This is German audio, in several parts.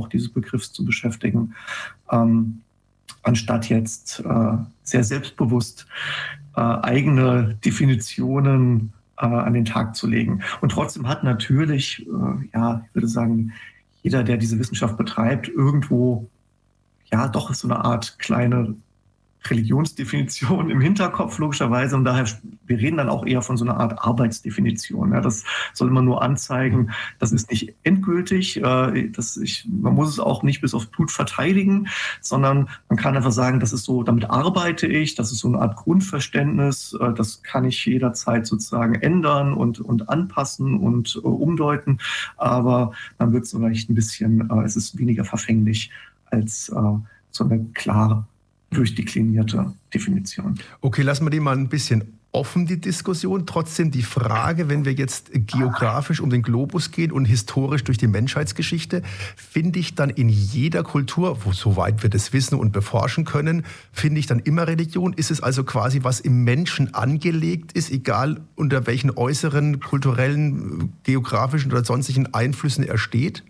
dieses Begriffs zu beschäftigen, anstatt jetzt sehr selbstbewusst eigene Definitionen an den Tag zu legen. Und trotzdem hat natürlich, ja, ich würde sagen, jeder, der diese Wissenschaft betreibt, irgendwo ja doch so eine Art kleine Religionsdefinition im Hinterkopf, logischerweise. Und daher, wir reden dann auch eher von so einer Art Arbeitsdefinition. Ja, das soll man nur anzeigen, das ist nicht endgültig. Man muss es auch nicht bis auf Blut verteidigen, sondern man kann einfach sagen, das ist so, damit arbeite ich, das ist so eine Art Grundverständnis, das kann ich jederzeit sozusagen ändern und anpassen und umdeuten. Aber dann wird es vielleicht ein bisschen, es ist weniger verfänglich als so eine klare durchdeklinierte Definition. Okay, lassen wir die mal ein bisschen offen, die Diskussion. Trotzdem die Frage, wenn wir jetzt geografisch um den Globus gehen und historisch durch die Menschheitsgeschichte, finde ich dann in jeder Kultur, soweit wir das wissen und beforschen können, finde ich dann immer Religion? Ist es also quasi, was im Menschen angelegt ist, egal unter welchen äußeren, kulturellen, geografischen oder sonstigen Einflüssen er steht?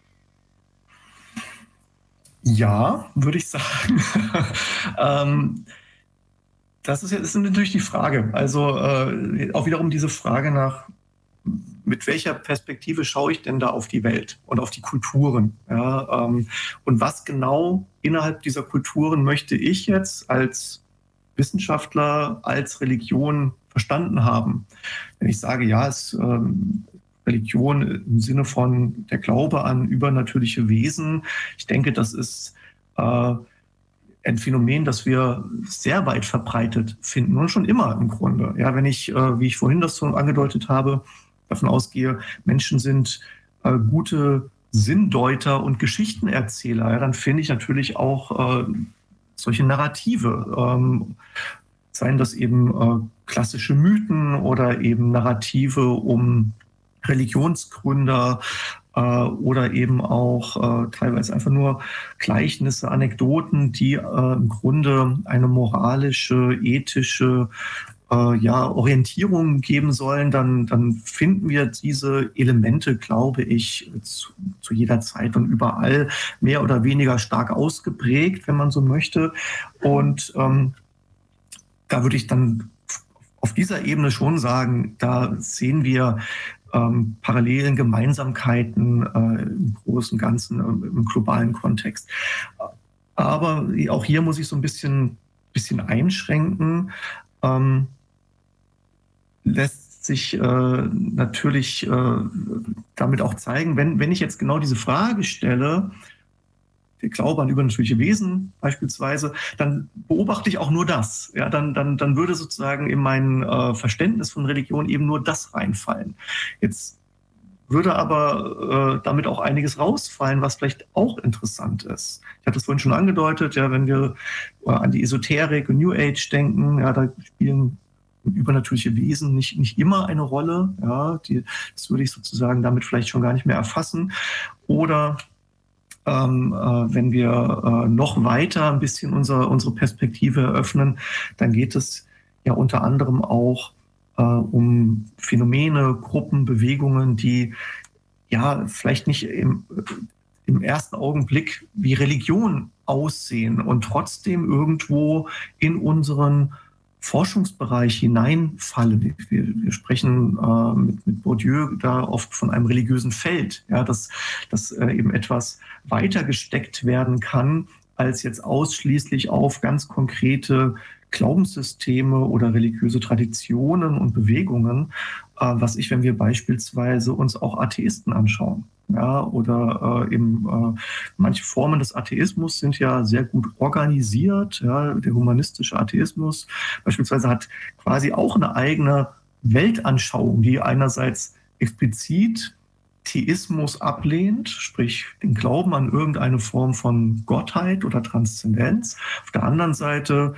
Ja, würde ich sagen. Das ist natürlich die Frage. Also auch wiederum diese Frage nach, mit welcher Perspektive schaue ich denn da auf die Welt und auf die Kulturen? Ja, und was genau innerhalb dieser Kulturen möchte ich jetzt als Wissenschaftler, als Religion verstanden haben? Wenn ich sage, ja, Religion im Sinne von der Glaube an übernatürliche Wesen. Ich denke, das ist ein Phänomen, das wir sehr weit verbreitet finden und schon immer im Grunde. Ja, wenn ich, wie ich vorhin das so angedeutet habe, davon ausgehe, Menschen sind gute Sinndeuter und Geschichtenerzähler, ja, dann finde ich natürlich auch solche Narrative, seien das eben klassische Mythen oder eben Narrative um Religionsgründer oder eben auch teilweise einfach nur Gleichnisse, Anekdoten, die im Grunde eine moralische, ethische Orientierung geben sollen, dann finden wir diese Elemente, glaube ich, zu jeder Zeit und überall mehr oder weniger stark ausgeprägt, wenn man so möchte. Und da würde ich dann auf dieser Ebene schon sagen, da sehen wir parallelen Gemeinsamkeiten im großen Ganzen, im globalen Kontext. Aber auch hier muss ich so ein bisschen einschränken. Lässt sich natürlich damit auch zeigen, wenn ich jetzt genau diese Frage stelle, der Glaube an übernatürliche Wesen beispielsweise, dann beobachte ich auch nur das. Ja, dann würde sozusagen in mein Verständnis von Religion eben nur das reinfallen. Jetzt würde aber damit auch einiges rausfallen, was vielleicht auch interessant ist. Ich hatte es vorhin schon angedeutet, ja, wenn wir an die Esoterik und New Age denken, ja, da spielen übernatürliche Wesen nicht immer eine Rolle. Ja, das würde ich sozusagen damit vielleicht schon gar nicht mehr erfassen. Oder wenn wir noch weiter ein bisschen unsere Perspektive eröffnen, dann geht es ja unter anderem auch um Phänomene, Gruppen, Bewegungen, die ja vielleicht nicht im ersten Augenblick wie Religion aussehen und trotzdem irgendwo in unseren Forschungsbereich hineinfallen. Wir sprechen mit Bourdieu da oft von einem religiösen Feld, ja, dass eben etwas weiter gesteckt werden kann, als jetzt ausschließlich auf ganz konkrete Glaubenssysteme oder religiöse Traditionen und Bewegungen, wenn wir beispielsweise uns auch Atheisten anschauen. Ja, oder manche Formen des Atheismus sind ja sehr gut organisiert. Ja, der humanistische Atheismus beispielsweise hat quasi auch eine eigene Weltanschauung, die einerseits explizit Theismus ablehnt, sprich den Glauben an irgendeine Form von Gottheit oder Transzendenz. Auf der anderen Seite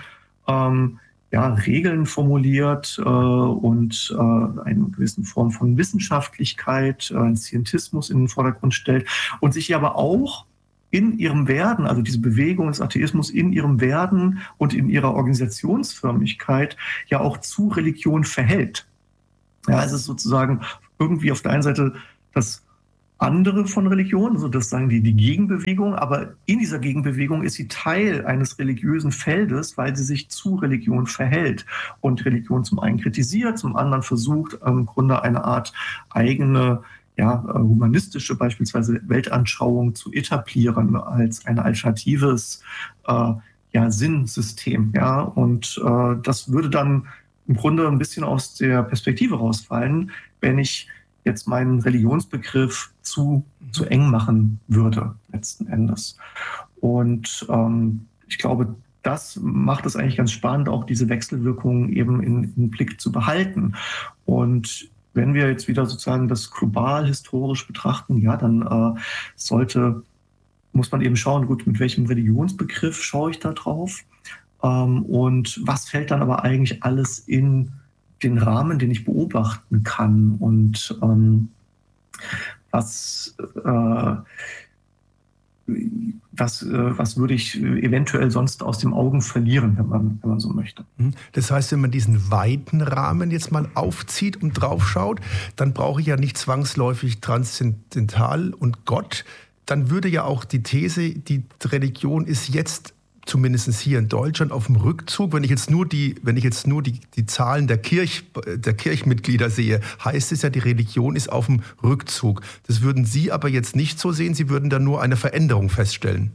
Regeln formuliert und eine gewisse Form von Wissenschaftlichkeit, Scientismus in den Vordergrund stellt und sich aber auch in ihrem Werden, also diese Bewegung des Atheismus in ihrem Werden und in ihrer Organisationsförmigkeit ja auch zu Religion verhält. Ja, es ist sozusagen irgendwie auf der einen Seite das andere von Religion, also das sagen die Gegenbewegung, aber in dieser Gegenbewegung ist sie Teil eines religiösen Feldes, weil sie sich zu Religion verhält und Religion zum einen kritisiert, zum anderen versucht, im Grunde eine Art eigene, ja, humanistische beispielsweise Weltanschauung zu etablieren als ein alternatives ja, Sinnsystem. Ja? Und das würde dann im Grunde ein bisschen aus der Perspektive rausfallen, wenn ich jetzt meinen Religionsbegriff zu eng machen würde, letzten Endes. Und ich glaube, das macht es eigentlich ganz spannend, auch diese Wechselwirkungen eben in Blick zu behalten. Und wenn wir jetzt wieder sozusagen das global historisch betrachten, ja, dann muss man eben schauen, gut, mit welchem Religionsbegriff schaue ich da drauf? Und was fällt dann aber eigentlich alles in den Rahmen, den ich beobachten kann, und was würde ich eventuell sonst aus den Augen verlieren, wenn man so möchte. Das heißt, wenn man diesen weiten Rahmen jetzt mal aufzieht und draufschaut, dann brauche ich ja nicht zwangsläufig Transzendental und Gott. Dann würde ja auch die These, die Religion ist jetzt zumindest hier in Deutschland auf dem Rückzug. Wenn ich jetzt nur die Zahlen der Kirchmitglieder sehe, heißt es ja, die Religion ist auf dem Rückzug. Das würden Sie aber jetzt nicht so sehen. Sie würden da nur eine Veränderung feststellen.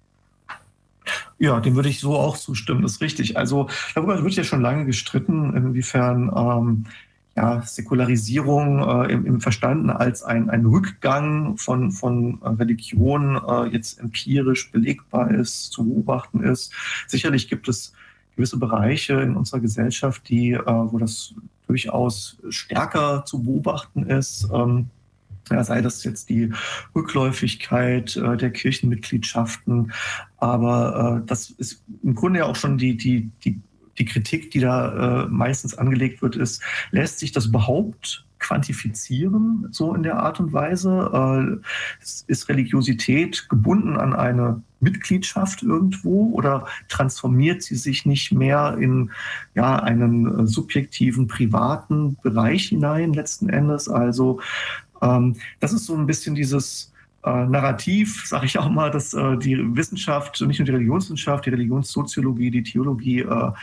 Ja, dem würde ich so auch zustimmen, das ist richtig. Also darüber wird ja schon lange gestritten, inwiefern ja, Säkularisierung im Verstanden als ein Rückgang von Religion jetzt empirisch belegbar ist, zu beobachten ist. Sicherlich gibt es gewisse Bereiche in unserer Gesellschaft, wo das durchaus stärker zu beobachten ist. Ja, sei das jetzt die Rückläufigkeit der Kirchenmitgliedschaften, aber das ist im Grunde ja auch schon die Kritik, die da meistens angelegt wird, ist, lässt sich das überhaupt quantifizieren, so in der Art und Weise? Ist Religiosität gebunden an eine Mitgliedschaft irgendwo oder transformiert sie sich nicht mehr in ja, einen subjektiven, privaten Bereich hinein letzten Endes? Also das ist so ein bisschen dieses Narrativ, sage ich auch mal, dass die Wissenschaft, nicht nur die Religionswissenschaft, die Religionssoziologie, die Theologie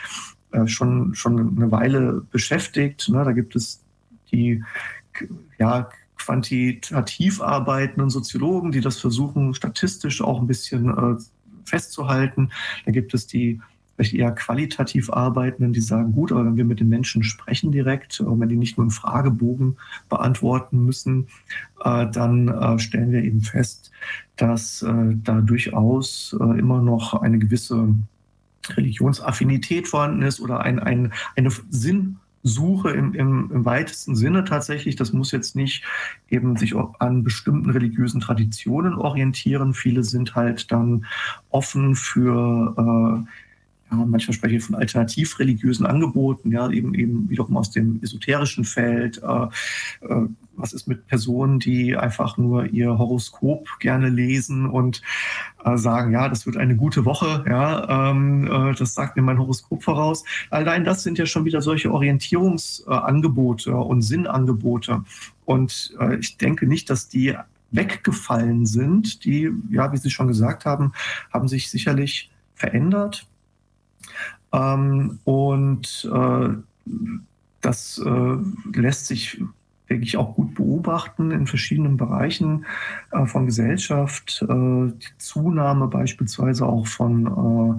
schon eine Weile beschäftigt. Ne? Da gibt es die ja, quantitativ arbeitenden Soziologen, die das versuchen, statistisch auch ein bisschen festzuhalten. Da gibt es die vielleicht eher qualitativ Arbeitenden, die sagen, gut, aber wenn wir mit den Menschen sprechen direkt, wenn die nicht nur einen Fragebogen beantworten müssen, dann stellen wir eben fest, dass da durchaus immer noch eine gewisse Religionsaffinität vorhanden ist oder eine Sinnsuche im weitesten Sinne tatsächlich. Das muss jetzt nicht eben sich an bestimmten religiösen Traditionen orientieren. Viele sind halt dann offen für ja, manchmal spreche ich von alternativ-religiösen Angeboten, ja, eben wiederum aus dem esoterischen Feld. Was ist mit Personen, die einfach nur ihr Horoskop gerne lesen und sagen, ja, das wird eine gute Woche, ja, das sagt mir mein Horoskop voraus. Allein das sind ja schon wieder solche Orientierungsangebote und Sinnangebote. Und ich denke nicht, dass die weggefallen sind. Die, ja, wie Sie schon gesagt haben sich sicherlich verändert. Und das lässt sich, denke ich, auch gut beobachten in verschiedenen Bereichen von Gesellschaft. Die Zunahme beispielsweise auch von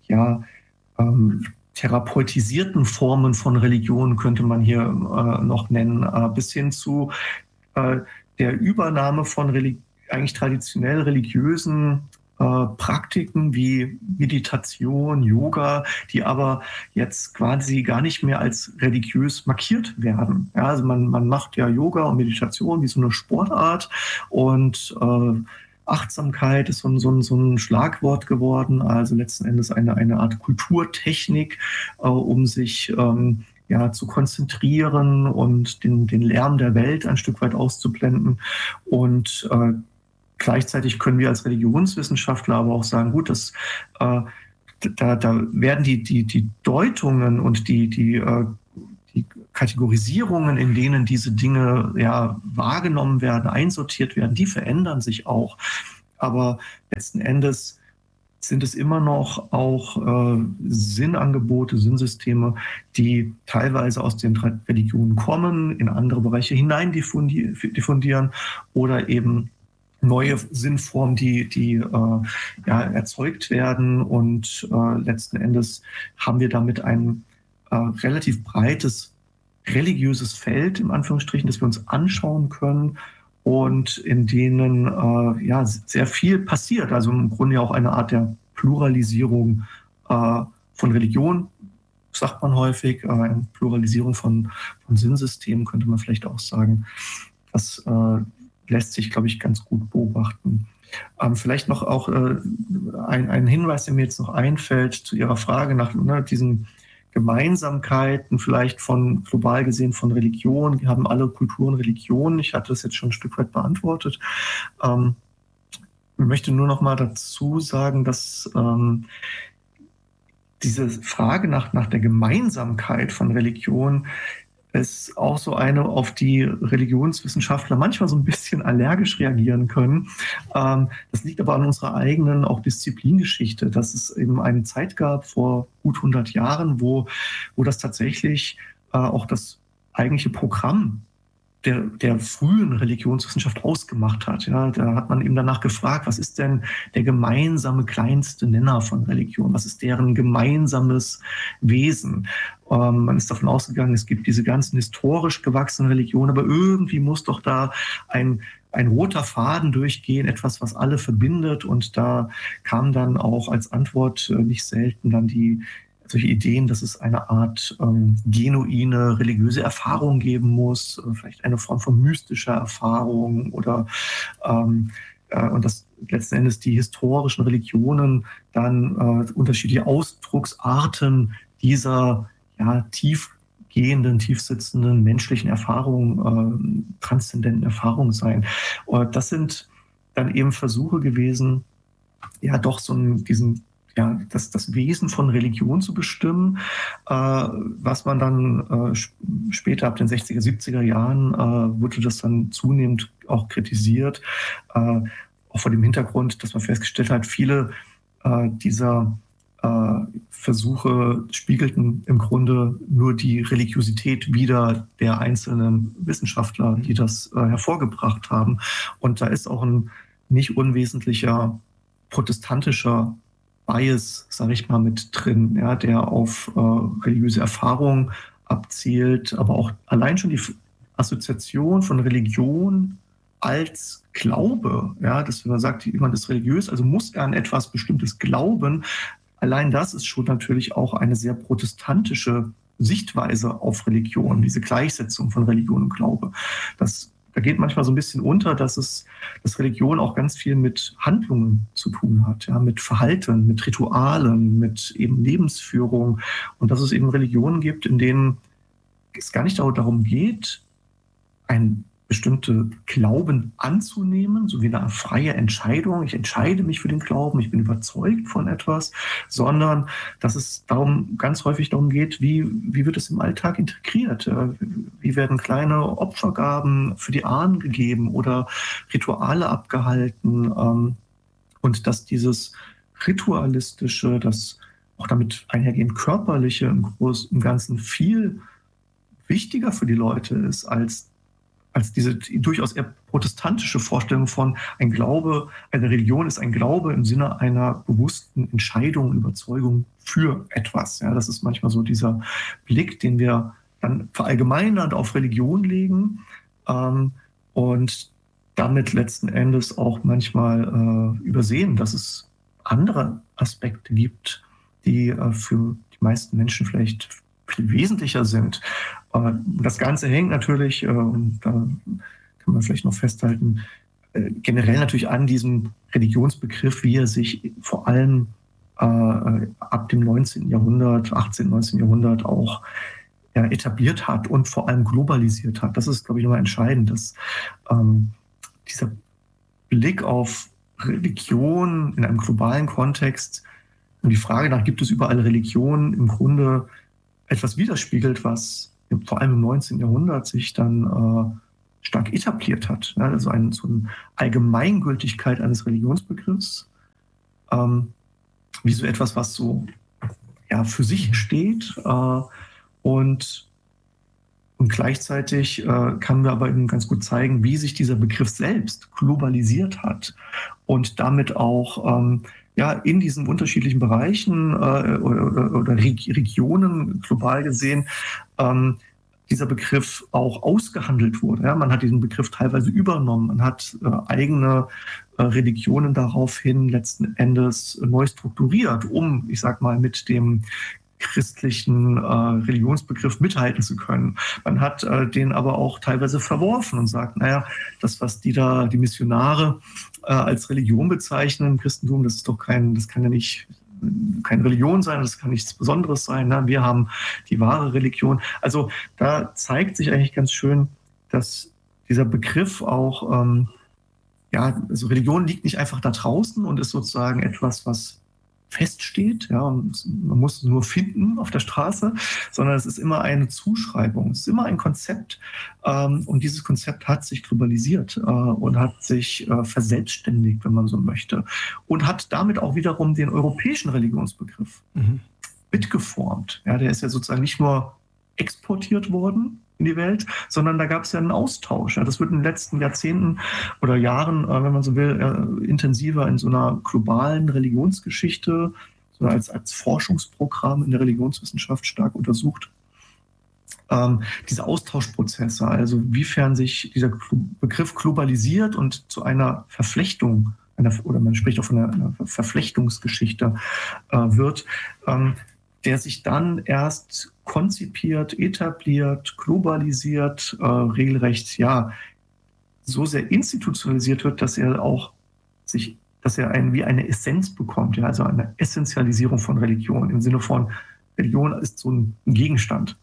therapeutisierten Formen von Religion könnte man hier noch nennen, bis hin zu der Übernahme von eigentlich traditionell religiösen Praktiken wie Meditation, Yoga, die aber jetzt quasi gar nicht mehr als religiös markiert werden. Ja, also man macht ja Yoga und Meditation wie so eine Sportart und Achtsamkeit ist so ein Schlagwort geworden, also letzten Endes eine Art Kulturtechnik, um sich zu konzentrieren und den Lärm der Welt ein Stück weit auszublenden. Und gleichzeitig können wir als Religionswissenschaftler aber auch sagen, gut, dass da werden die Deutungen und die Kategorisierungen, in denen diese Dinge wahrgenommen werden, einsortiert werden, die verändern sich auch. Aber letzten Endes sind es immer noch auch Sinnangebote, Sinnsysteme, die teilweise aus den Religionen kommen, in andere Bereiche hinein diffundieren oder eben neue Sinnformen, die erzeugt werden. Und letzten Endes haben wir damit ein relativ breites religiöses Feld, im Anführungsstrichen, das wir uns anschauen können und in denen sehr viel passiert. Also im Grunde ja auch eine Art der Pluralisierung von Religion, sagt man häufig, eine Pluralisierung von Sinnsystemen, könnte man vielleicht auch sagen. Das lässt sich, glaube ich, ganz gut beobachten. Vielleicht noch auch ein Hinweis, der mir jetzt noch einfällt zu Ihrer Frage nach diesen Gemeinsamkeiten vielleicht von global gesehen von Religion. Wir haben alle Kulturen Religionen. Ich hatte das jetzt schon ein Stück weit beantwortet. Ich möchte nur noch mal dazu sagen, dass diese Frage nach der Gemeinsamkeit von Religion ist auch so eine, auf die Religionswissenschaftler manchmal so ein bisschen allergisch reagieren können. Das liegt aber an unserer eigenen auch Disziplingeschichte, dass es eben eine Zeit gab vor gut 100 Jahren, wo das tatsächlich auch das eigentliche Programm der frühen Religionswissenschaft ausgemacht hat. Ja, da hat man eben danach gefragt, was ist denn der gemeinsame kleinste Nenner von Religion? Was ist deren gemeinsames Wesen? Man ist davon ausgegangen, es gibt diese ganzen historisch gewachsenen Religionen, aber irgendwie muss doch da ein roter Faden durchgehen, etwas, was alle verbindet. Und da kam dann auch als Antwort nicht selten dann solche Ideen, dass es eine Art genuine religiöse Erfahrung geben muss, vielleicht eine Form von mystischer Erfahrung oder und dass letzten Endes die historischen Religionen dann unterschiedliche Ausdrucksarten dieser tiefgehenden, tiefsitzenden menschlichen Erfahrungen, transzendenten Erfahrungen sein. Und das sind dann eben Versuche gewesen, doch das Wesen von Religion zu bestimmen, was man dann später ab den 60er, 70er Jahren wurde das dann zunehmend auch kritisiert, auch vor dem Hintergrund, dass man festgestellt hat, viele dieser Versuche spiegelten im Grunde nur die Religiosität wider der einzelnen Wissenschaftler, die das hervorgebracht haben. Und da ist auch ein nicht unwesentlicher protestantischer Bias, sage ich mal, mit drin, der auf religiöse Erfahrung abzielt, aber auch allein schon die Assoziation von Religion als Glaube, dass man sagt, jemand ist religiös, also muss er an etwas Bestimmtes glauben. Allein das ist schon natürlich auch eine sehr protestantische Sichtweise auf Religion, diese Gleichsetzung von Religion und Glaube. Da geht manchmal so ein bisschen unter, dass Religion auch ganz viel mit Handlungen zu tun hat, mit Verhalten, mit Ritualen, mit eben Lebensführung. Und dass es eben Religionen gibt, in denen es gar nicht darum geht, ein bestimmte Glauben anzunehmen, so wie eine freie Entscheidung. Ich entscheide mich für den Glauben, ich bin überzeugt von etwas, sondern dass es ganz häufig darum geht, wie wird es im Alltag integriert? Wie werden kleine Opfergaben für die Ahnen gegeben oder Rituale abgehalten? Und dass dieses Ritualistische, das auch damit einhergehend Körperliche im Ganzen viel wichtiger für die Leute ist als diese durchaus eher protestantische Vorstellung von ein Glaube, eine Religion ist ein Glaube im Sinne einer bewussten Entscheidung, Überzeugung für etwas. Das ist manchmal so dieser Blick, den wir dann verallgemeinernd auf Religion legen und damit letzten Endes auch manchmal übersehen, dass es andere Aspekte gibt, die für die meisten Menschen vielleicht viel wesentlicher sind. Das Ganze hängt natürlich, und da kann man vielleicht noch festhalten, generell natürlich an diesem Religionsbegriff, wie er sich vor allem ab dem 19. Jahrhundert, 18., 19. Jahrhundert auch etabliert hat und vor allem globalisiert hat. Das ist, glaube ich, nochmal entscheidend, dass dieser Blick auf Religion in einem globalen Kontext und die Frage nach, gibt es überall Religion, im Grunde etwas widerspiegelt, was vor allem im 19. Jahrhundert sich dann stark etabliert hat. Ja, also so eine Allgemeingültigkeit eines Religionsbegriffs, wie so etwas, was so für sich steht. Und gleichzeitig kann wir aber eben ganz gut zeigen, wie sich dieser Begriff selbst globalisiert hat und damit auch in diesen unterschiedlichen Bereichen oder Regionen global gesehen dieser Begriff auch ausgehandelt wurde. Ja, man hat diesen Begriff teilweise übernommen, man hat eigene Religionen daraufhin letzten Endes neu strukturiert, um, ich sag mal, mit dem christlichen Religionsbegriff mithalten zu können. Man hat den aber auch teilweise verworfen und sagt, naja, das, was die Missionare als Religion bezeichnen im Christentum, das kann ja nicht keine Religion sein, das kann nichts Besonderes sein. Ne? Wir haben die wahre Religion. Also da zeigt sich eigentlich ganz schön, dass dieser Begriff auch, also Religion liegt nicht einfach da draußen und ist sozusagen etwas, was feststeht, ja, und man muss es nur finden auf der Straße, sondern es ist immer eine Zuschreibung, es ist immer ein Konzept und dieses Konzept hat sich globalisiert und hat sich verselbstständigt, wenn man so möchte, und hat damit auch wiederum den europäischen Religionsbegriff mitgeformt. Ja, der ist ja sozusagen nicht nur exportiert worden in die Welt, sondern da gab es ja einen Austausch. Ja, das wird in den letzten Jahrzehnten oder Jahren, wenn man so will, intensiver in so einer globalen Religionsgeschichte, so als Forschungsprogramm in der Religionswissenschaft stark untersucht. Diese Austauschprozesse, also wiefern sich dieser Begriff globalisiert und zu einer Verflechtung, oder man spricht auch von einer Verflechtungsgeschichte wird, der sich dann erst konzipiert, etabliert, globalisiert, regelrecht, so sehr institutionalisiert wird, dass er wie eine Essenz bekommt, ja, also eine Essentialisierung von Religion im Sinne von Religion ist so ein Gegenstand,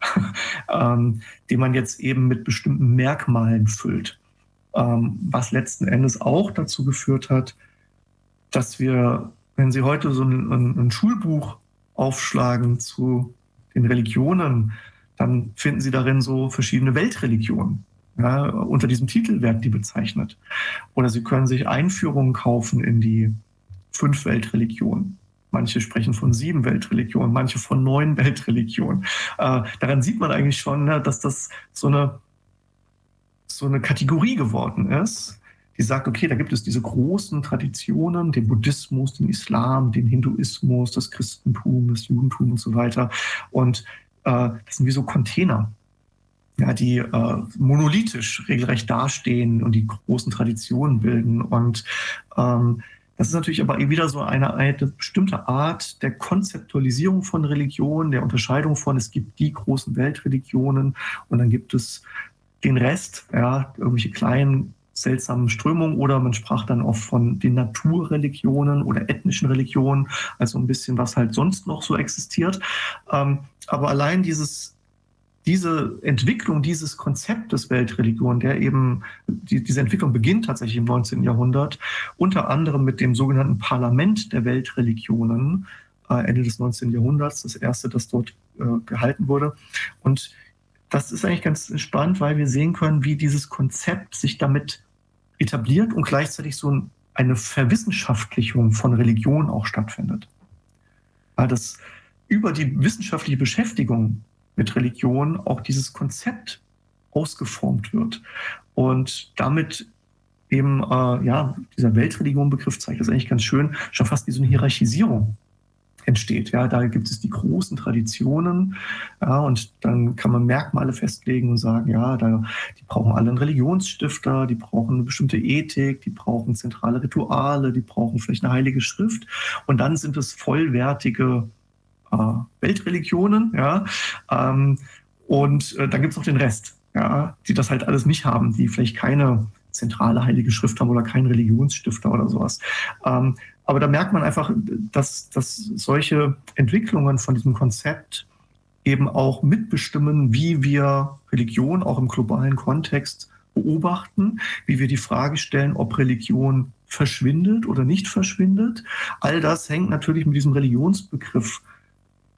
den man jetzt eben mit bestimmten Merkmalen füllt, was letzten Endes auch dazu geführt hat, dass wir, wenn Sie heute so ein Schulbuch aufschlagen zu den Religionen, dann finden Sie darin so verschiedene Weltreligionen. Ja, unter diesem Titel werden die bezeichnet. Oder Sie können sich Einführungen kaufen in die 5 Weltreligionen. Manche sprechen von 7 Weltreligionen, manche von 9 Weltreligionen. Daran sieht man eigentlich schon, dass das so eine Kategorie geworden ist, die sagt, okay, da gibt es diese großen Traditionen, den Buddhismus, den Islam, den Hinduismus, das Christentum, das Judentum und so weiter. Und das sind wie so Container, ja, die monolithisch regelrecht dastehen und die großen Traditionen bilden. Und das ist natürlich aber wieder so eine bestimmte Art der Konzeptualisierung von Religion, der Unterscheidung von, es gibt die großen Weltreligionen und dann gibt es den Rest, ja, irgendwelche kleinen seltsamen Strömungen, oder man sprach dann auch von den Naturreligionen oder ethnischen Religionen, also ein bisschen, was halt sonst noch so existiert. Aber allein diese Entwicklung dieses Konzeptes Weltreligion, der eben, diese Entwicklung beginnt tatsächlich im 19. Jahrhundert, unter anderem mit dem sogenannten Parlament der Weltreligionen, Ende des 19. Jahrhunderts, das erste, das dort gehalten wurde. Und das ist eigentlich ganz spannend, weil wir sehen können, wie dieses Konzept sich damit etabliert und gleichzeitig so eine Verwissenschaftlichung von Religion auch stattfindet. Weil das über die wissenschaftliche Beschäftigung mit Religion auch dieses Konzept ausgeformt wird. Und damit eben, dieser Weltreligion-Begriff zeigt das eigentlich ganz schön, schon fast wie so eine Hierarchisierung entsteht. Ja, da gibt es die großen Traditionen, ja, und dann kann man Merkmale festlegen und sagen, ja, die brauchen alle einen Religionsstifter, die brauchen eine bestimmte Ethik, die brauchen zentrale Rituale, die brauchen vielleicht eine heilige Schrift, und dann sind es vollwertige Weltreligionen, ja, und dann gibt es auch den Rest, ja, die das halt alles nicht haben, die vielleicht keine zentrale heilige Schrift haben oder keinen Religionsstifter oder sowas. Aber da merkt man einfach, dass solche Entwicklungen von diesem Konzept eben auch mitbestimmen, wie wir Religion auch im globalen Kontext beobachten, wie wir die Frage stellen, ob Religion verschwindet oder nicht verschwindet. All das hängt natürlich mit diesem Religionsbegriff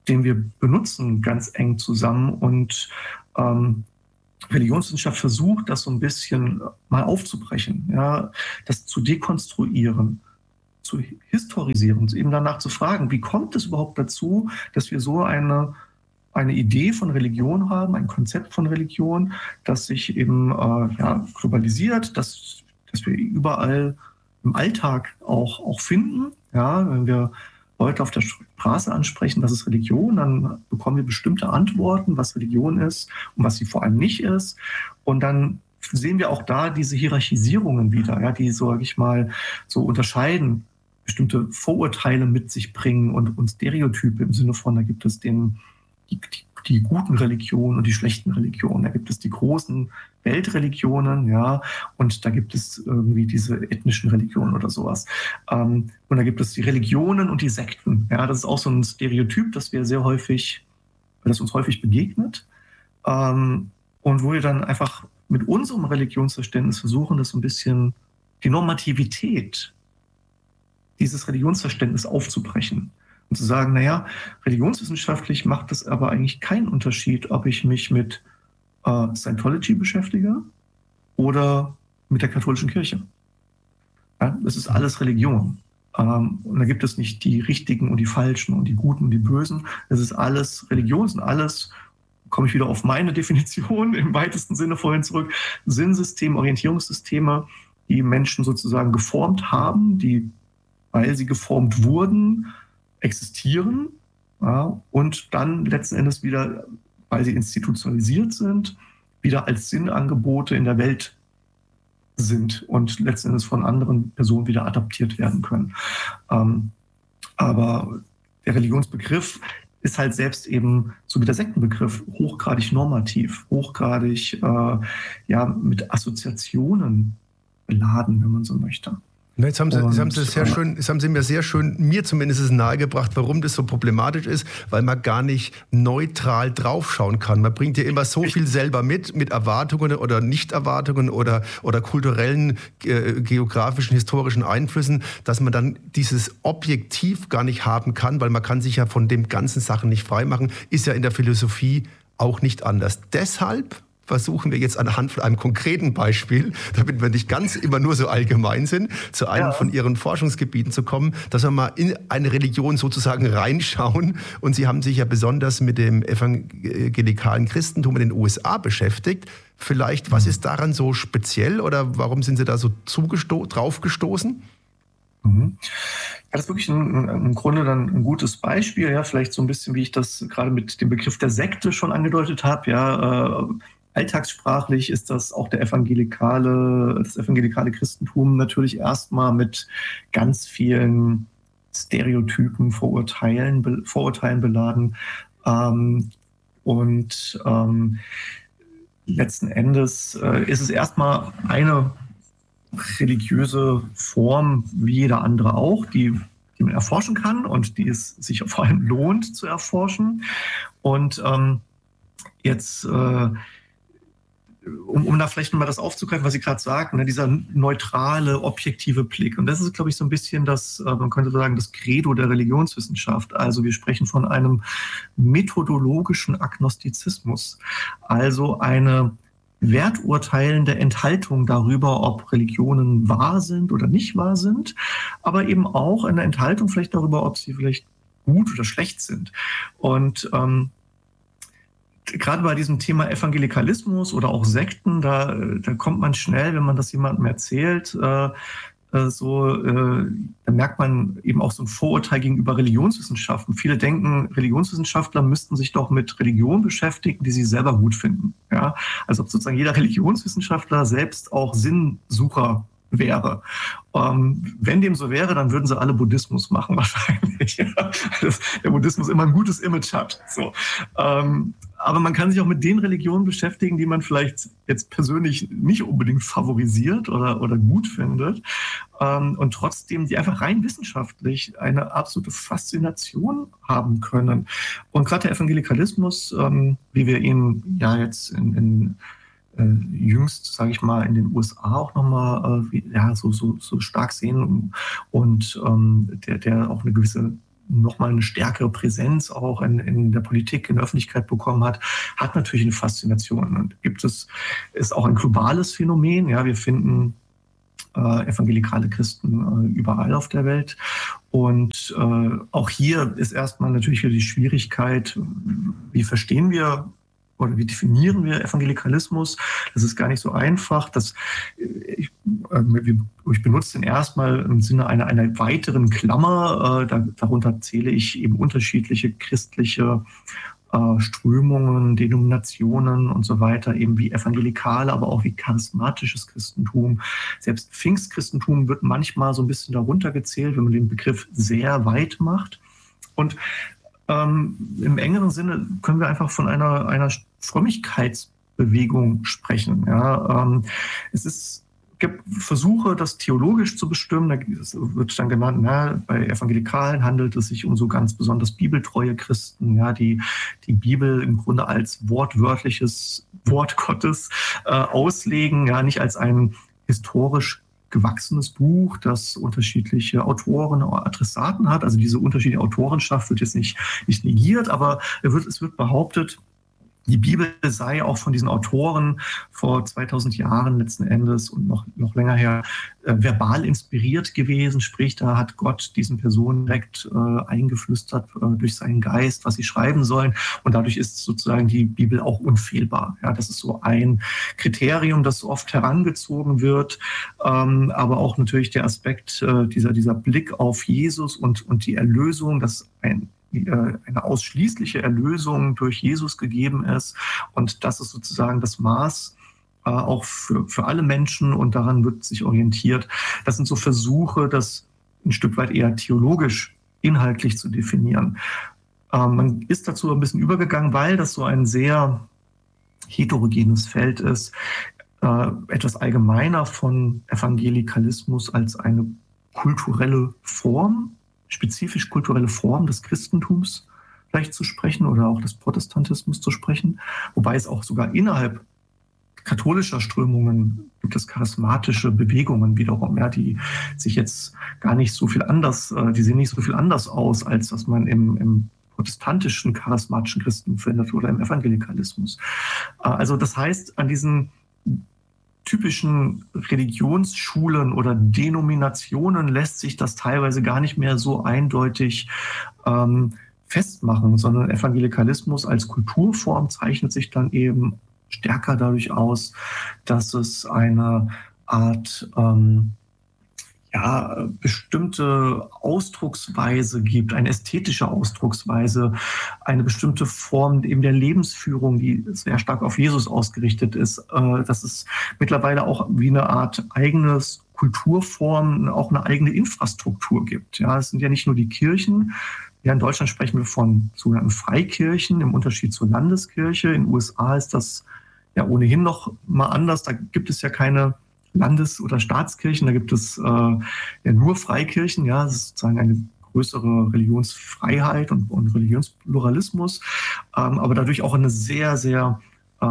den wir benutzen, ganz eng zusammen. Und Religionswissenschaft versucht, das so ein bisschen mal aufzubrechen, ja, das zu dekonstruieren, zu historisieren, eben danach zu fragen, wie kommt es überhaupt dazu, dass wir so eine Idee von Religion haben, ein Konzept von Religion, das sich eben globalisiert, dass wir überall im Alltag auch finden. Ja, wenn wir Leute auf der Straße ansprechen, was ist Religion, dann bekommen wir bestimmte Antworten, was Religion ist und was sie vor allem nicht ist. Und dann sehen wir auch da diese Hierarchisierungen wieder, ja, die, sage ich mal, so unterscheiden, bestimmte Vorurteile mit sich bringen und Stereotype im Sinne von, da gibt es die guten Religionen und die schlechten Religionen. Da gibt es die großen Weltreligionen, ja, und da gibt es irgendwie diese ethnischen Religionen oder sowas. Und da gibt es die Religionen und die Sekten. Ja, das ist auch so ein Stereotyp, das uns häufig begegnet. Und wo wir dann einfach mit unserem Religionsverständnis versuchen, das so ein bisschen die Normativität dieses Religionsverständnisses aufzubrechen. Und zu sagen, naja, religionswissenschaftlich macht es aber eigentlich keinen Unterschied, ob ich mich mit Scientology beschäftige oder mit der katholischen Kirche. Ja, das ist alles Religion. Und da gibt es nicht die Richtigen und die Falschen und die Guten und die Bösen. Es ist alles Religion, es sind alles, komme ich wieder auf meine Definition im weitesten Sinne vorhin zurück, Sinnsysteme, Orientierungssysteme, die Menschen sozusagen geformt haben, die, weil sie geformt wurden, existieren, ja, und dann letzten Endes wieder, weil sie institutionalisiert sind, wieder als Sinnangebote in der Welt sind und letzten Endes von anderen Personen wieder adaptiert werden können. Aber der Religionsbegriff ist halt selbst eben, so wie der Sektenbegriff, hochgradig normativ, hochgradig mit Assoziationen beladen, wenn man so möchte. Jetzt haben Sie mir sehr schön, mir zumindest nahegebracht, warum das so problematisch ist, weil man gar nicht neutral draufschauen kann. Man bringt ja immer so viel selber mit Erwartungen oder Nicht-Erwartungen oder kulturellen, geografischen, historischen Einflüssen, dass man dann dieses Objektiv gar nicht haben kann, weil man kann sich ja von den ganzen Sachen nicht freimachen, ist ja in der Philosophie auch nicht anders. Deshalb versuchen wir jetzt anhand von einem konkreten Beispiel, damit wir nicht ganz immer nur so allgemein sind, zu einem von Ihren Forschungsgebieten zu kommen, dass wir mal in eine Religion sozusagen reinschauen. Und Sie haben sich ja besonders mit dem evangelikalen Christentum in den USA beschäftigt. Vielleicht, was ist daran so speziell oder warum sind Sie da so draufgestoßen? Das ist wirklich im Grunde dann ein gutes Beispiel, ja, vielleicht so ein bisschen, wie ich das gerade mit dem Begriff der Sekte schon angedeutet habe, ja, alltagssprachlich ist das auch das evangelikale Christentum natürlich erstmal mit ganz vielen Stereotypen, Vorurteilen beladen. Letzten Endes ist es erstmal eine religiöse Form, wie jeder andere auch, die man erforschen kann und die es sich vor allem lohnt zu erforschen. Und jetzt um da vielleicht nochmal das aufzugreifen, was Sie gerade sagten, ne, dieser neutrale, objektive Blick. Und das ist, glaube ich, so ein bisschen das, man könnte sagen, das Credo der Religionswissenschaft. Also wir sprechen von einem methodologischen Agnostizismus, also eine werturteilende Enthaltung darüber, ob Religionen wahr sind oder nicht wahr sind, aber eben auch eine Enthaltung vielleicht darüber, ob sie vielleicht gut oder schlecht sind. Und gerade bei diesem Thema Evangelikalismus oder auch Sekten, da kommt man schnell, wenn man das jemandem erzählt, da merkt man eben auch so ein Vorurteil gegenüber Religionswissenschaften. Viele denken, Religionswissenschaftler müssten sich doch mit Religion beschäftigen, die sie selber gut finden. Ja? Also ob sozusagen jeder Religionswissenschaftler selbst auch Sinnsucher wäre. Wenn dem so wäre, dann würden sie alle Buddhismus machen wahrscheinlich. Ja? Der Buddhismus immer ein gutes Image hat. So. Aber man kann sich auch mit den Religionen beschäftigen, die man vielleicht jetzt persönlich nicht unbedingt favorisiert oder gut findet. Und trotzdem, die einfach rein wissenschaftlich eine absolute Faszination haben können. Und gerade der Evangelikalismus, wie wir ihn ja jetzt jüngst, sage ich mal, in den USA auch nochmal so stark sehen und der auch eine gewisse nochmal eine stärkere Präsenz auch in der Politik, in der Öffentlichkeit bekommen hat natürlich eine Faszination. Und ist auch ein globales Phänomen. Ja, wir finden evangelikale Christen überall auf der Welt. Und auch hier ist erstmal natürlich wieder die Schwierigkeit, wie verstehen wir oder wie definieren wir Evangelikalismus? Das ist gar nicht so einfach. Ich benutze den erstmal im Sinne einer weiteren Klammer. Darunter zähle ich eben unterschiedliche christliche Strömungen, Denominationen und so weiter, eben wie evangelikale, aber auch wie charismatisches Christentum. Selbst Pfingstchristentum wird manchmal so ein bisschen darunter gezählt, wenn man den Begriff sehr weit macht. Und im engeren Sinne können wir einfach von einer Frömmigkeitsbewegung sprechen. Ja, es gibt Versuche, das theologisch zu bestimmen. Da wird dann genannt, bei Evangelikalen handelt es sich um so ganz besonders bibeltreue Christen, ja, die Bibel im Grunde als wortwörtliches Wort Gottes auslegen, ja, nicht als ein historisch gewachsenes Buch, das unterschiedliche Autoren, Adressaten hat. Also diese unterschiedliche Autorenschaft wird jetzt nicht negiert, aber es wird behauptet, die Bibel sei auch von diesen Autoren vor 2000 Jahren letzten Endes und noch länger her verbal inspiriert gewesen. Sprich, da hat Gott diesen Personen direkt eingeflüstert durch seinen Geist, was sie schreiben sollen. Und dadurch ist sozusagen die Bibel auch unfehlbar. Ja, das ist so ein Kriterium, das so oft herangezogen wird. Aber auch natürlich der Aspekt, dieser Blick auf Jesus und die Erlösung, dass eine ausschließliche Erlösung durch Jesus gegeben ist. Und das ist sozusagen das Maß auch für alle Menschen und daran wird sich orientiert. Das sind so Versuche, das ein Stück weit eher theologisch, inhaltlich zu definieren. Man ist dazu ein bisschen übergegangen, weil das so ein sehr heterogenes Feld ist, etwas allgemeiner von Evangelikalismus als eine kulturelle Form, spezifisch kulturelle Form des Christentums vielleicht zu sprechen oder auch des Protestantismus zu sprechen, wobei es auch sogar innerhalb katholischer Strömungen gibt es charismatische Bewegungen wiederum, ja, die sich jetzt gar nicht so viel anders, die sehen nicht so viel anders aus, als was man im protestantischen, charismatischen Christen findet oder im Evangelikalismus. Also das heißt, an diesen typischen Religionsschulen oder Denominationen lässt sich das teilweise gar nicht mehr so eindeutig festmachen, sondern Evangelikalismus als Kulturform zeichnet sich dann eben stärker dadurch aus, dass es eine Art bestimmte Ausdrucksweise gibt, eine ästhetische Ausdrucksweise, eine bestimmte Form eben der Lebensführung, die sehr stark auf Jesus ausgerichtet ist, dass es mittlerweile auch wie eine Art eigenes Kulturform, auch eine eigene Infrastruktur gibt. Ja, es sind ja nicht nur die Kirchen. Ja, in Deutschland sprechen wir von sogenannten Freikirchen im Unterschied zur Landeskirche. In den USA ist das ja ohnehin noch mal anders. Da gibt es ja keine Landes- oder Staatskirchen, da gibt es nur Freikirchen, ja, das ist sozusagen eine größere Religionsfreiheit und Religionspluralismus, aber dadurch auch eine sehr, sehr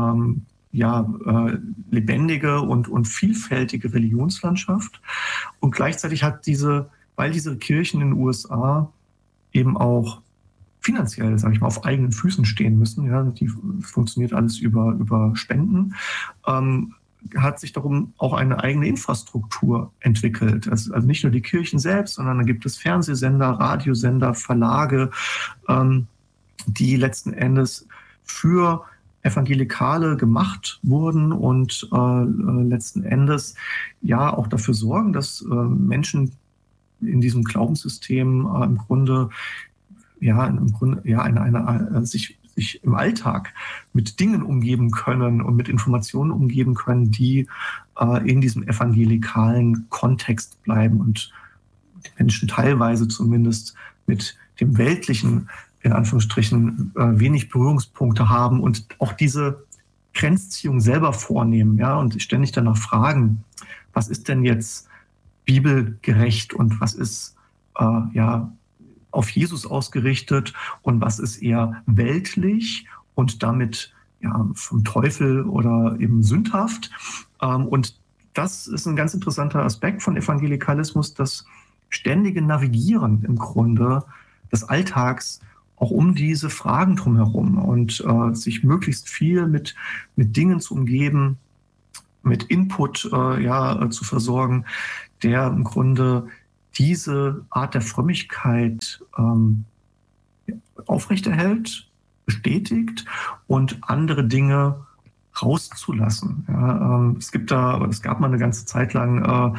lebendige und vielfältige Religionslandschaft. Und gleichzeitig weil diese Kirchen in den USA eben auch finanziell, sage ich mal, auf eigenen Füßen stehen müssen, ja, die funktioniert alles über Spenden, hat sich darum auch eine eigene Infrastruktur entwickelt. Also nicht nur die Kirchen selbst, sondern da gibt es Fernsehsender, Radiosender, Verlage, die letzten Endes für Evangelikale gemacht wurden und letzten Endes ja auch dafür sorgen, dass Menschen in diesem Glaubenssystem sich im Alltag mit Dingen umgeben können und mit Informationen umgeben können, die in diesem evangelikalen Kontext bleiben und die Menschen teilweise zumindest mit dem Weltlichen, in Anführungsstrichen, wenig Berührungspunkte haben und auch diese Grenzziehung selber vornehmen, ja, und ständig danach fragen, was ist denn jetzt bibelgerecht und was ist auf Jesus ausgerichtet und was ist eher weltlich und damit vom Teufel oder eben sündhaft. Und das ist ein ganz interessanter Aspekt von Evangelikalismus, das ständige Navigieren im Grunde des Alltags auch um diese Fragen drumherum und sich möglichst viel mit Dingen zu umgeben, mit Input zu versorgen, der im Grunde diese Art der Frömmigkeit aufrechterhält, bestätigt und andere Dinge rauszulassen. Ja, es gab mal eine ganze Zeit lang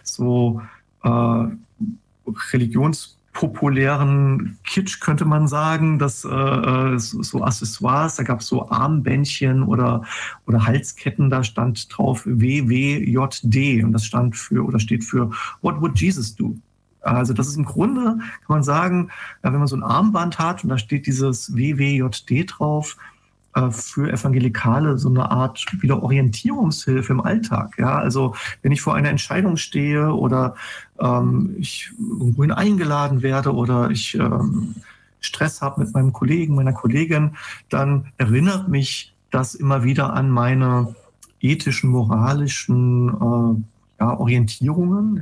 religionspopulären Kitsch, könnte man sagen, dass so Accessoires, da gab es so Armbändchen oder Halsketten, da stand drauf WWJD und das steht für What would Jesus do? Also das ist im Grunde, kann man sagen, wenn man so ein Armband hat und da steht dieses WWJD drauf, für Evangelikale so eine Art wieder Orientierungshilfe im Alltag. Ja, also wenn ich vor einer Entscheidung stehe oder ich irgendwohin eingeladen werde oder ich Stress habe mit meinem Kollegen, meiner Kollegin, dann erinnert mich das immer wieder an meine ethischen, moralischen Orientierungen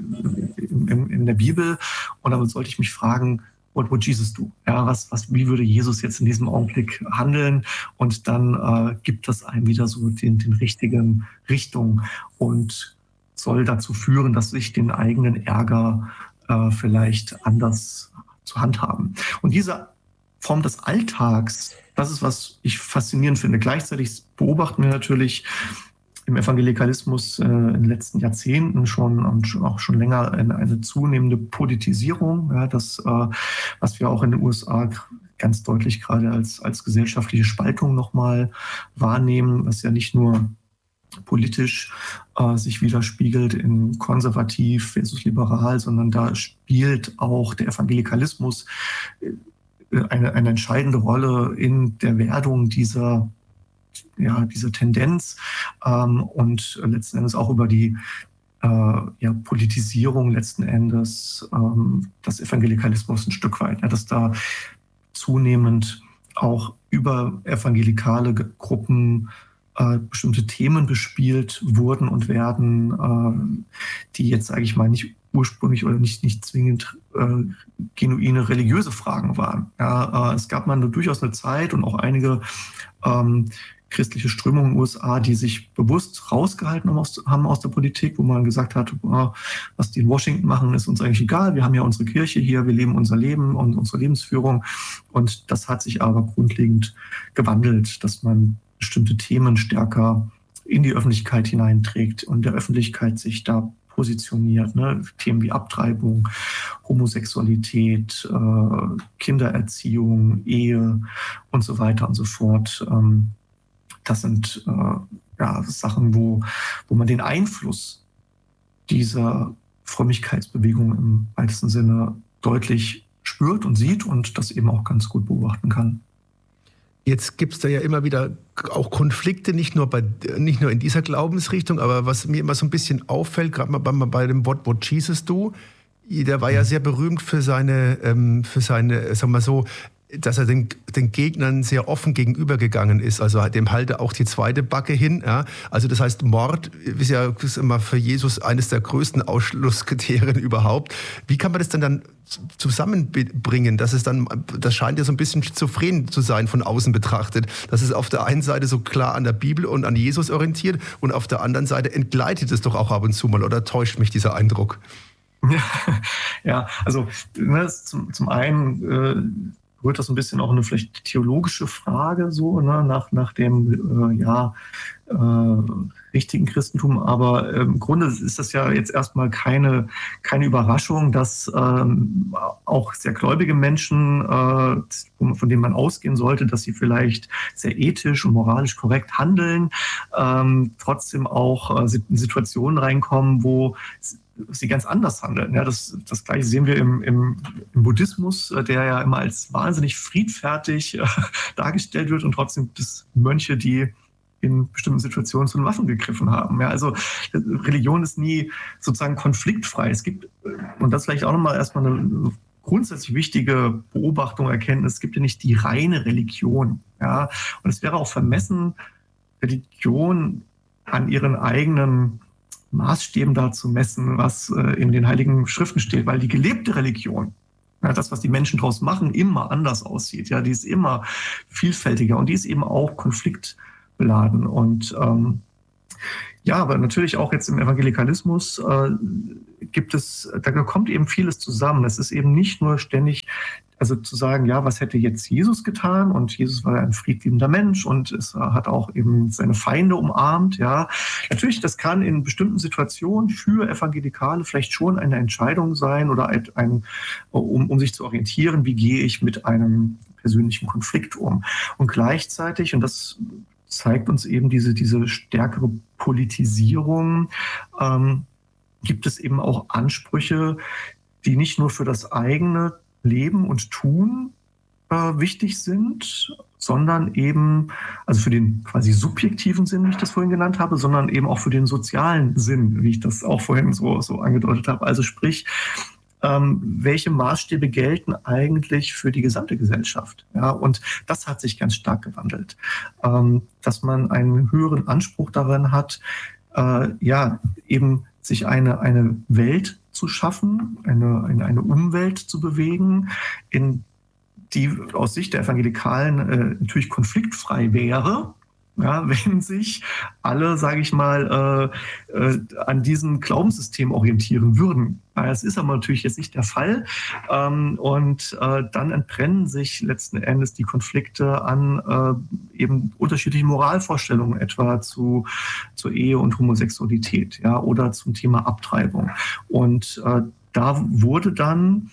in der Bibel. Und damit sollte ich mich fragen, what would Jesus do? Ja, wie würde Jesus jetzt in diesem Augenblick handeln? Und dann gibt das einem wieder so den richtigen Richtung und soll dazu führen, dass ich den eigenen Ärger vielleicht anders zu handhaben. Und diese Form des Alltags, das ist, was ich faszinierend finde. Gleichzeitig beobachten wir natürlich im Evangelikalismus in den letzten Jahrzehnten auch schon länger eine zunehmende Politisierung, ja, das, was wir auch in den USA ganz deutlich gerade als gesellschaftliche Spaltung nochmal wahrnehmen, was ja nicht nur politisch sich widerspiegelt in konservativ versus liberal, sondern da spielt auch der Evangelikalismus eine entscheidende Rolle in der Werdung dieser Tendenz und letzten Endes auch über die Politisierung letzten Endes des Evangelikalismus ein Stück weit, dass da zunehmend auch über evangelikale Gruppen bestimmte Themen bespielt wurden und werden, die jetzt, sage ich mal, nicht ursprünglich oder nicht zwingend genuine religiöse Fragen waren. Ja, es gab mal durchaus eine Zeit und auch einige christliche Strömungen in den USA, die sich bewusst rausgehalten haben aus der Politik, wo man gesagt hat, was die in Washington machen, ist uns eigentlich egal. Wir haben ja unsere Kirche hier, wir leben unser Leben und unsere Lebensführung. Und das hat sich aber grundlegend gewandelt, dass man bestimmte Themen stärker in die Öffentlichkeit hineinträgt und der Öffentlichkeit sich da positioniert. Ne? Themen wie Abtreibung, Homosexualität, Kindererziehung, Ehe und so weiter und so fort. Das sind Sachen, wo man den Einfluss dieser Frömmigkeitsbewegung im weitesten Sinne deutlich spürt und sieht und das eben auch ganz gut beobachten kann. Jetzt gibt es da ja immer wieder auch Konflikte, nicht nur in dieser Glaubensrichtung, aber was mir immer so ein bisschen auffällt, gerade mal bei dem What would Jesus do, der war ja sehr berühmt für seine, sagen wir mal so, dass er den Gegnern sehr offen gegenübergegangen ist. Also dem halte auch die zweite Backe hin. Ja. Also das heißt, Mord ist ja immer für Jesus eines der größten Ausschlusskriterien überhaupt. Wie kann man das denn dann zusammenbringen? Das scheint ja so ein bisschen schizophren zu sein von außen betrachtet. Das ist auf der einen Seite so klar an der Bibel und an Jesus orientiert und auf der anderen Seite entgleitet es doch auch ab und zu mal. Oder täuscht mich dieser Eindruck? Ja, also zum einen rührt das ein bisschen auch eine vielleicht theologische Frage so, ne, nach dem richtigen Christentum, aber im Grunde ist das ja jetzt erstmal keine Überraschung, dass auch sehr gläubige Menschen, von denen man ausgehen sollte, dass sie vielleicht sehr ethisch und moralisch korrekt handeln, trotzdem auch in Situationen reinkommen, wo sie ganz anders handeln. Ja, das Gleiche sehen wir im Buddhismus, der ja immer als wahnsinnig friedfertig dargestellt wird und trotzdem gibt es Mönche, die in bestimmten Situationen zu den Waffen gegriffen haben. Ja, also Religion ist nie sozusagen konfliktfrei. Es gibt, und das vielleicht auch nochmal erstmal eine grundsätzlich wichtige Beobachtung, Erkenntnis, es gibt ja nicht die reine Religion. Ja, und es wäre auch vermessen, Religion an ihren eigenen Maßstäben da zu messen, was in den Heiligen Schriften steht, weil die gelebte Religion, ja, das, was die Menschen daraus machen, immer anders aussieht. Ja, die ist immer vielfältiger und die ist eben auch konfliktbeladen. Und ja, aber natürlich auch jetzt im Evangelikalismus da kommt eben vieles zusammen. Es ist eben nicht nur ständig, also zu sagen, ja, was hätte jetzt Jesus getan? Und Jesus war ein friedliebender Mensch und es hat auch eben seine Feinde umarmt. Ja, natürlich, das kann in bestimmten Situationen für Evangelikale vielleicht schon eine Entscheidung sein oder um sich zu orientieren, wie gehe ich mit einem persönlichen Konflikt um. Und gleichzeitig, und das zeigt uns eben diese stärkere Politisierung, gibt es eben auch Ansprüche, die nicht nur für das eigene Leben und Tun wichtig sind, sondern eben, also für den quasi subjektiven Sinn, wie ich das vorhin genannt habe, sondern eben auch für den sozialen Sinn, wie ich das auch vorhin so angedeutet habe. Also sprich, welche Maßstäbe gelten eigentlich für die gesamte Gesellschaft? Ja, und das hat sich ganz stark gewandelt, dass man einen höheren Anspruch daran hat, ja, eben sich eine Welt zu schaffen, eine Umwelt zu bewegen, in die aus Sicht der Evangelikalen natürlich konfliktfrei wäre, ja, wenn sich alle, sage ich mal, an diesem Glaubenssystem orientieren würden. Das ist aber natürlich jetzt nicht der Fall. Und dann entbrennen sich letzten Endes die Konflikte an eben unterschiedlichen Moralvorstellungen, etwa zur Ehe und Homosexualität, ja, oder zum Thema Abtreibung. Und da wurde dann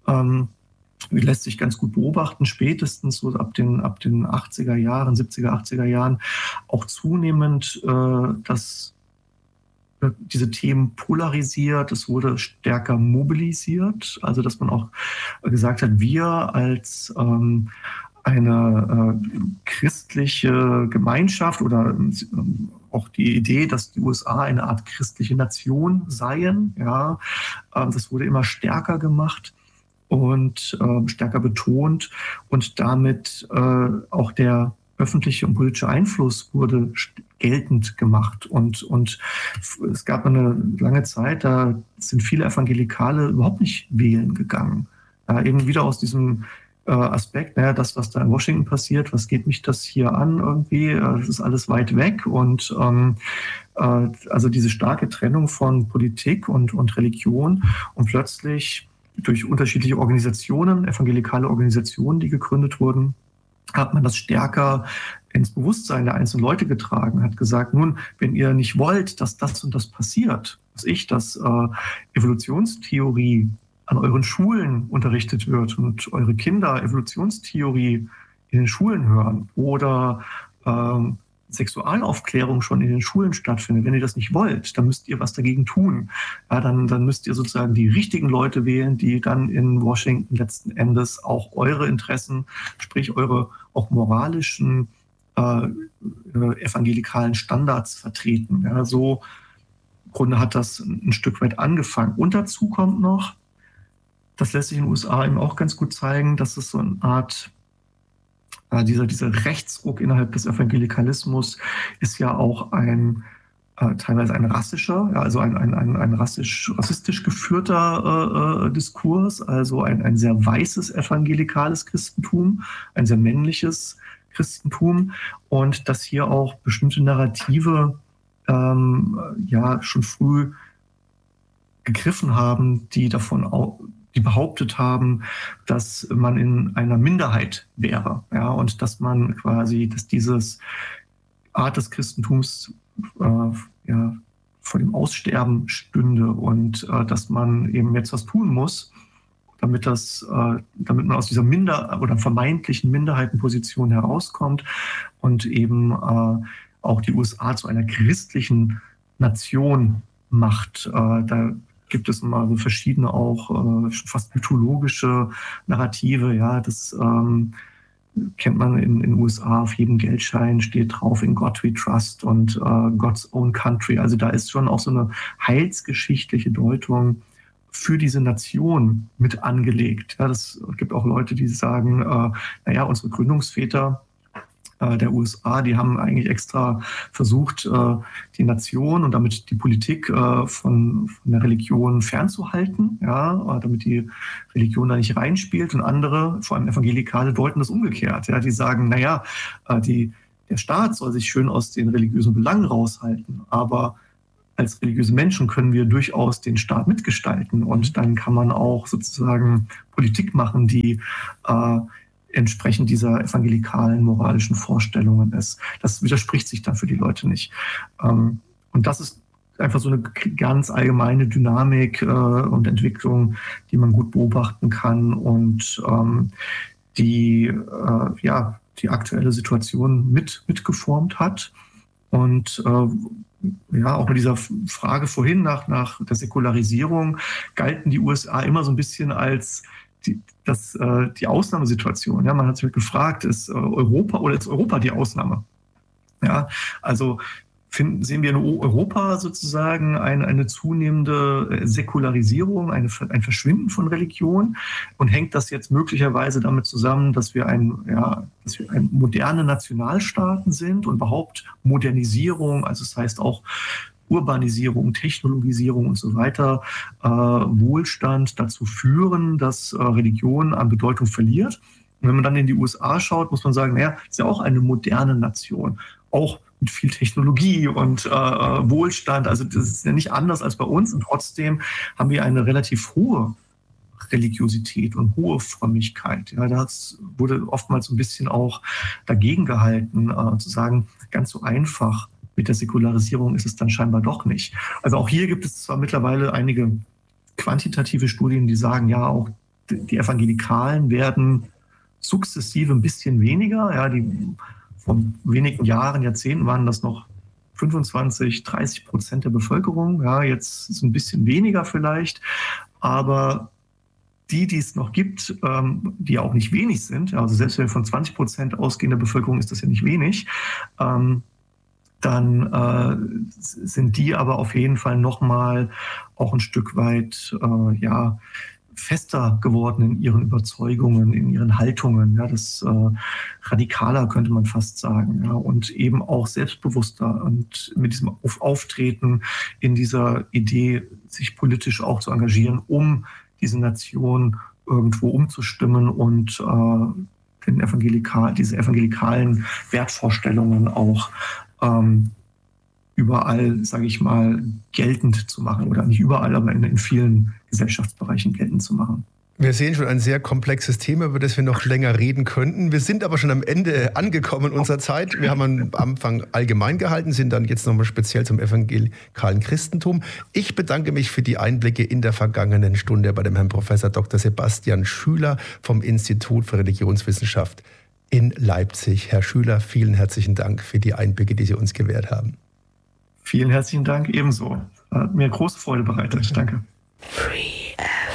lässt sich ganz gut beobachten, spätestens so ab den 80er Jahren, 70er, 80er Jahren, auch zunehmend, dass diese Themen polarisiert, es wurde stärker mobilisiert, also dass man auch gesagt hat, wir als eine christliche Gemeinschaft oder auch die Idee, dass die USA eine Art christliche Nation seien, ja, das wurde immer stärker gemacht und stärker betont und damit auch der öffentliche und politische Einfluss wurde geltend gemacht. Und es gab eine lange Zeit, da sind viele Evangelikale überhaupt nicht wählen gegangen. Eben wieder aus diesem Aspekt, naja, das, was da in Washington passiert, was geht mich das hier an irgendwie? Das ist alles weit weg. Und also diese starke Trennung von Politik und Religion und plötzlich durch unterschiedliche Organisationen, evangelikale Organisationen, die gegründet wurden, hat man das stärker ins Bewusstsein der einzelnen Leute getragen, hat gesagt, nun, wenn ihr nicht wollt, dass das und das passiert, dass Evolutionstheorie an euren Schulen unterrichtet wird und eure Kinder Evolutionstheorie in den Schulen hören oder Sexualaufklärung schon in den Schulen stattfindet. Wenn ihr das nicht wollt, dann müsst ihr was dagegen tun. Ja, dann müsst ihr sozusagen die richtigen Leute wählen, die dann in Washington letzten Endes auch eure Interessen, sprich eure auch moralischen evangelikalen Standards vertreten. Ja, so im Grunde hat das ein Stück weit angefangen. Und dazu kommt noch, das lässt sich in den USA eben auch ganz gut zeigen, dass es so eine Art dieser Rechtsruck innerhalb des Evangelikalismus ist ja auch teilweise ein rassischer, ja, also ein rassistisch geführter Diskurs, also ein sehr weißes evangelikales Christentum, ein sehr männliches Christentum und dass hier auch bestimmte Narrative schon früh gegriffen haben, die behauptet haben, dass man in einer Minderheit wäre, ja, und dass dieses Art des Christentums vor dem Aussterben stünde und dass man eben jetzt was tun muss, damit man aus dieser oder vermeintlichen Minderheitenposition herauskommt und eben auch die USA zu einer christlichen Nation macht. Da gibt es immer so verschiedene auch fast mythologische Narrative. Ja, das kennt man in den USA. Auf jedem Geldschein steht drauf "In God we trust" und God's own country. Also da ist schon auch so eine heilsgeschichtliche Deutung für diese Nation mit angelegt. Ja, es gibt auch Leute, die sagen, unsere Gründungsväter der USA, die haben eigentlich extra versucht, die Nation und damit die Politik von der Religion fernzuhalten, ja, damit die Religion da nicht reinspielt. Und andere, vor allem Evangelikale, deuten das umgekehrt. Ja, die sagen, naja, der Staat soll sich schön aus den religiösen Belangen raushalten, aber als religiöse Menschen können wir durchaus den Staat mitgestalten und dann kann man auch sozusagen Politik machen, die entsprechend dieser evangelikalen moralischen Vorstellungen ist. Das widerspricht sich dann für die Leute nicht. Und das ist einfach so eine ganz allgemeine Dynamik und Entwicklung, die man gut beobachten kann und die aktuelle Situation mitgeformt hat. Und auch bei dieser Frage vorhin nach der Säkularisierung galten die USA immer so ein bisschen als die Ausnahmesituation. Ja, man hat sich gefragt, ist Europa die Ausnahme? Ja, also sehen wir in Europa sozusagen eine zunehmende Säkularisierung, ein Verschwinden von Religion und hängt das jetzt möglicherweise damit zusammen, dass wir moderne Nationalstaaten sind und überhaupt Modernisierung, also das heißt auch Urbanisierung, Technologisierung und so weiter, Wohlstand dazu führen, dass Religion an Bedeutung verliert. Und wenn man dann in die USA schaut, muss man sagen, naja, ist ja auch eine moderne Nation, auch mit viel Technologie und Wohlstand. Also das ist ja nicht anders als bei uns. Und trotzdem haben wir eine relativ hohe Religiosität und hohe Frömmigkeit. Ja, das wurde oftmals ein bisschen auch dagegen gehalten, zu sagen, ganz so einfach mit der Säkularisierung ist es dann scheinbar doch nicht. Also auch hier gibt es zwar mittlerweile einige quantitative Studien, die sagen, ja, auch die Evangelikalen werden sukzessive ein bisschen weniger. Ja, vor wenigen Jahren, Jahrzehnten waren das noch 25-30% der Bevölkerung. Ja, jetzt ist es ein bisschen weniger vielleicht. Aber die es noch gibt, die ja auch nicht wenig sind, also selbst wenn wir von 20% ausgehen der Bevölkerung, ist das ja nicht wenig, dann sind die aber auf jeden Fall nochmal auch ein Stück weit fester geworden in ihren Überzeugungen, in ihren Haltungen. Ja, das radikaler könnte man fast sagen. Ja, und eben auch selbstbewusster und mit diesem Auftreten in dieser Idee, sich politisch auch zu engagieren, um diese Nation irgendwo umzustimmen und diese evangelikalen Wertvorstellungen auch überall, sage ich mal, geltend zu machen. Oder nicht überall, aber in vielen Gesellschaftsbereichen geltend zu machen. Wir sehen schon ein sehr komplexes Thema, über das wir noch länger reden könnten. Wir sind aber schon am Ende angekommen unserer Zeit. Wir haben am Anfang allgemein gehalten, sind dann jetzt nochmal speziell zum evangelikalen Christentum. Ich bedanke mich für die Einblicke in der vergangenen Stunde bei dem Herrn Professor Dr. Sebastian Schüler vom Institut für Religionswissenschaft in Leipzig. Herr Schüler, vielen herzlichen Dank für die Einblicke, die Sie uns gewährt haben. Vielen herzlichen Dank ebenso. Hat mir große Freude bereitet. Danke.